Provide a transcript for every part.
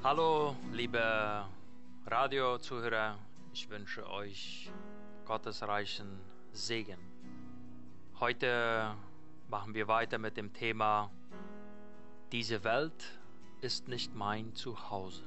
Hallo, liebe Radiozuhörer, ich wünsche euch gottesreichen Segen. Heute machen wir weiter mit dem Thema: Diese Welt ist nicht mein Zuhause.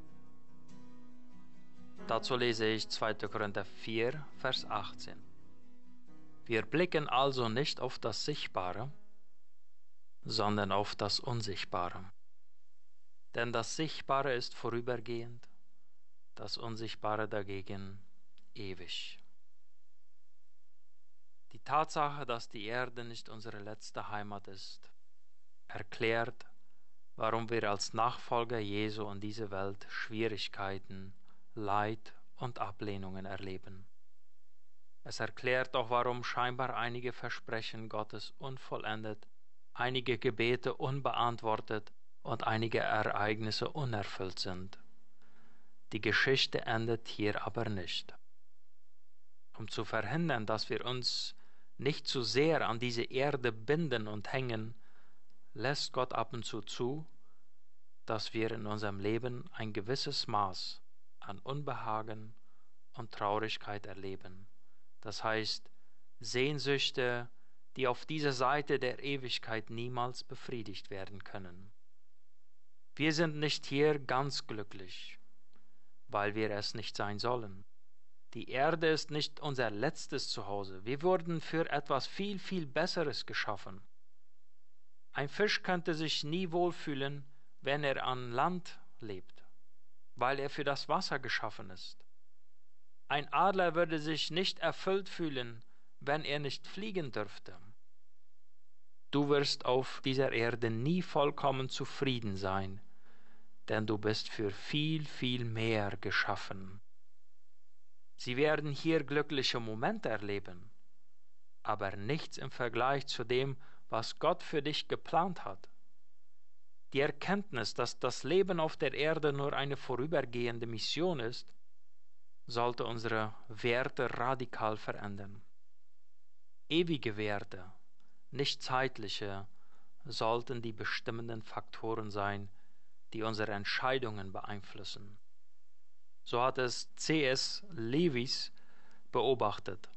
Dazu lese ich 2. Korinther 4, Vers 18. Wir blicken also nicht auf das Sichtbare, sondern auf das Unsichtbare. Denn das Sichtbare ist vorübergehend, das Unsichtbare dagegen ewig. Die Tatsache, dass die Erde nicht unsere letzte Heimat ist, erklärt, warum wir als Nachfolger Jesu in dieser Welt Schwierigkeiten, Leid und Ablehnungen erleben. Es erklärt auch, warum scheinbar einige Versprechen Gottes unvollendet, einige Gebete unbeantwortet und einige Ereignisse unerfüllt sind. Die Geschichte endet hier aber nicht. Um zu verhindern, dass wir uns nicht zu sehr an diese Erde binden und hängen, lässt Gott ab und zu, dass wir in unserem Leben ein gewisses Maß an Unbehagen und Traurigkeit erleben. Das heißt, Sehnsüchte, die auf dieser Seite der Ewigkeit niemals befriedigt werden können. Wir sind nicht hier ganz glücklich, weil wir es nicht sein sollen. Die Erde ist nicht unser letztes Zuhause. Wir wurden für etwas viel, viel Besseres geschaffen. Ein Fisch könnte sich nie wohlfühlen, wenn er an Land lebt, weil er für das Wasser geschaffen ist. Ein Adler würde sich nicht erfüllt fühlen, wenn er nicht fliegen dürfte. Du wirst auf dieser Erde nie vollkommen zufrieden sein, denn du bist für viel, viel mehr geschaffen. Sie werden hier glückliche Momente erleben, aber nichts im Vergleich zu dem, was Gott für dich geplant hat. Die Erkenntnis, dass das Leben auf der Erde nur eine vorübergehende Mission ist, sollte unsere Werte radikal verändern. Ewige Werte, nicht zeitliche, sollten die bestimmenden Faktoren sein, die unsere Entscheidungen beeinflussen. So hat es C.S. Lewis beobachtet.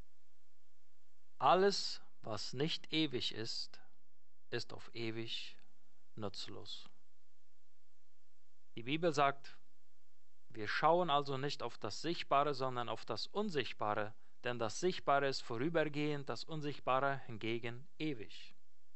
Alles, was nicht ewig ist, ist auf ewig nutzlos. Die Bibel sagt, wir schauen also nicht auf das Sichtbare, sondern auf das Unsichtbare, denn das Sichtbare ist vorübergehend, das Unsichtbare hingegen ewig.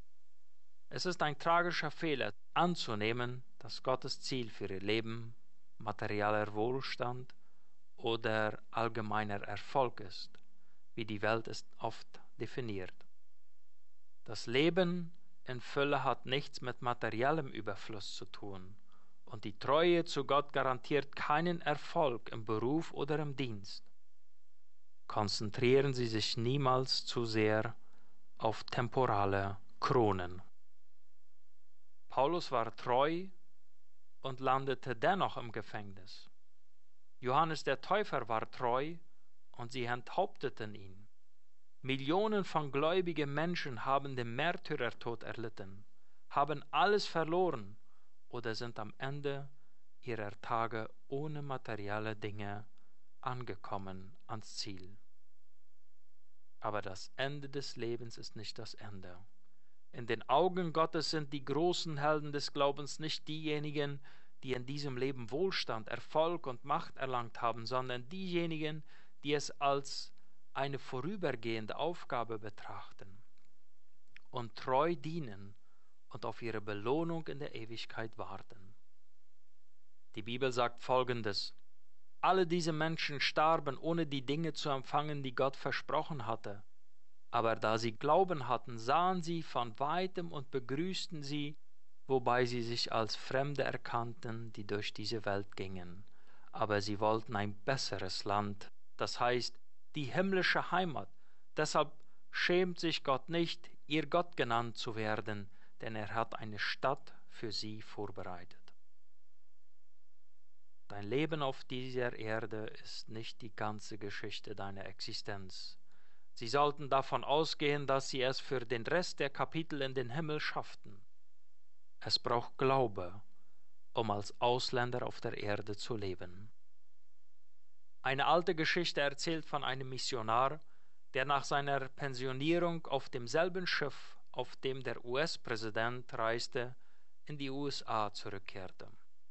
Es ist ein tragischer Fehler, anzunehmen, dass Gottes Ziel für ihr Leben materieller Wohlstand oder allgemeiner Erfolg ist, wie die Welt es oft definiert. Das Leben in Fülle hat nichts mit materiellem Überfluss zu tun, und die Treue zu Gott garantiert keinen Erfolg im Beruf oder im Dienst. Konzentrieren Sie sich niemals zu sehr auf temporale Kronen. Paulus war treu und landete dennoch im Gefängnis. Johannes der Täufer war treu und sie enthaupteten ihn. Millionen von gläubigen Menschen haben den Märtyrertod erlitten, haben alles verloren oder sind am Ende ihrer Tage ohne materielle Dinge angekommen ans Ziel. Aber das Ende des Lebens ist nicht das Ende. In den Augen Gottes sind die großen Helden des Glaubens nicht diejenigen, die in diesem Leben Wohlstand, Erfolg und Macht erlangt haben, sondern diejenigen, die es als eine vorübergehende Aufgabe betrachten und treu dienen und auf ihre Belohnung in der Ewigkeit warten. Die Bibel sagt Folgendes: Alle diese Menschen starben, ohne die Dinge zu empfangen, die Gott versprochen hatte. Aber da sie Glauben hatten, sahen sie von weitem und begrüßten sie, wobei sie sich als Fremde erkannten, die durch diese Welt gingen. Aber sie wollten ein besseres Land, das heißt die himmlische Heimat. Deshalb schämt sich Gott nicht, ihr Gott genannt zu werden, denn er hat eine Stadt für sie vorbereitet. Dein Leben auf dieser Erde ist nicht die ganze Geschichte deiner Existenz. Sie sollten davon ausgehen, dass sie es für den Rest der Kapitel in den Himmel schafften. Es braucht Glaube um als Ausländer auf der Erde zu leben. Eine alte Geschichte erzählt von einem Missionar, der nach seiner Pensionierung auf demselben Schiff, auf dem der US-Präsident reiste, in die USA zurückkehrte.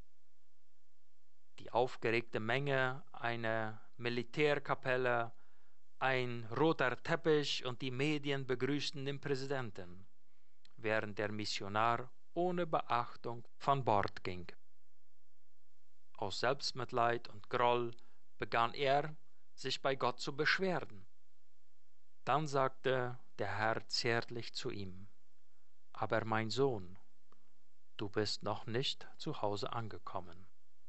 Die aufgeregte Menge, eine Militärkapelle, ein roter Teppich und die Medien begrüßten den Präsidenten, während der Missionar ohne Beachtung von Bord ging. Aus Selbstmitleid und Groll begann er, sich bei Gott zu beschweren. Dann sagte der Herr zärtlich zu ihm: Aber mein Sohn, du bist noch nicht zu Hause angekommen.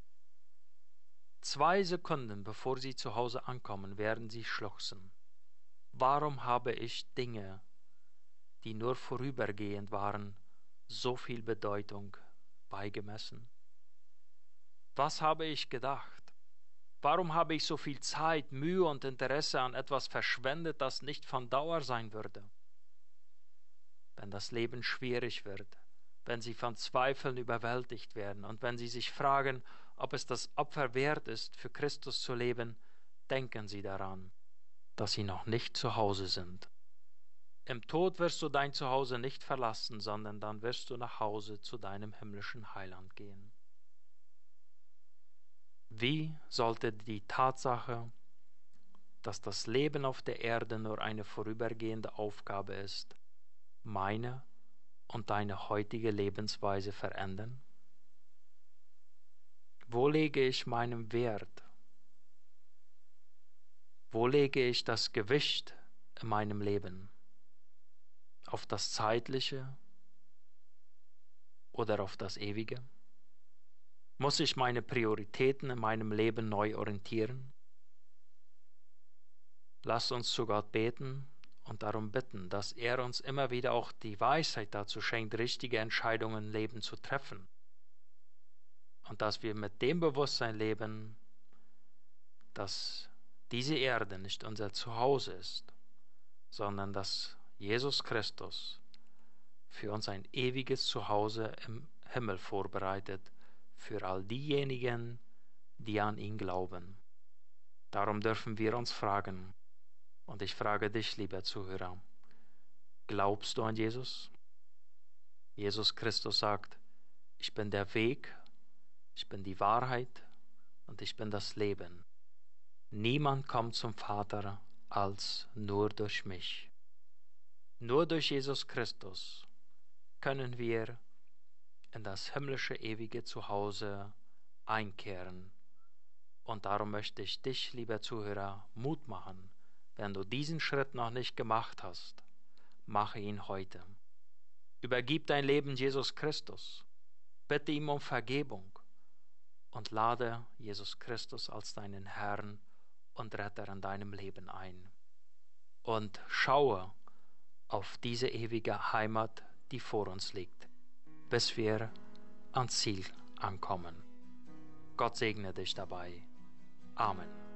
2 Sekunden bevor sie zu Hause ankommen, werden sie schluchzen. Warum habe ich Dinge, die nur vorübergehend waren, so viel Bedeutung beigemessen? Was habe ich gedacht? Warum habe ich so viel Zeit, Mühe und Interesse an etwas verschwendet, das nicht von Dauer sein würde? Wenn das Leben schwierig wird, wenn Sie von Zweifeln überwältigt werden und wenn Sie sich fragen, ob es das Opfer wert ist, für Christus zu leben, denken Sie daran, dass Sie noch nicht zu Hause sind. Im Tod wirst du dein Zuhause nicht verlassen, sondern dann wirst du nach Hause zu deinem himmlischen Heiland gehen. Wie sollte die Tatsache, dass das Leben auf der Erde nur eine vorübergehende Aufgabe ist, meine und deine heutige Lebensweise verändern? Wo lege ich meinen Wert? Wo lege ich das Gewicht in meinem Leben? Auf das Zeitliche oder auf das Ewige? Muss ich meine Prioritäten in meinem Leben neu orientieren? Lasst uns zu Gott beten und darum bitten, dass er uns immer wieder auch die Weisheit dazu schenkt, richtige Entscheidungen im Leben zu treffen. Und dass wir mit dem Bewusstsein leben, dass diese Erde nicht unser Zuhause ist, sondern dass Jesus Christus für uns ein ewiges Zuhause im Himmel vorbereitet, für all diejenigen, die an ihn glauben. Darum dürfen wir uns fragen, und ich frage dich, lieber Zuhörer, glaubst du an Jesus? Jesus Christus sagt: Ich bin der Weg, ich bin die Wahrheit und ich bin das Leben. Niemand kommt zum Vater als nur durch mich. Nur durch Jesus Christus können wir in das himmlische ewige Zuhause einkehren. Und darum möchte ich dich, lieber Zuhörer, Mut machen. Wenn du diesen Schritt noch nicht gemacht hast, mache ihn heute. Übergib dein Leben Jesus Christus, bitte ihm um Vergebung und lade Jesus Christus als deinen Herrn und Retter in deinem Leben ein. Und schaue auf diese ewige Heimat, die vor uns liegt, bis wir ans Ziel ankommen. Gott segne dich dabei. Amen.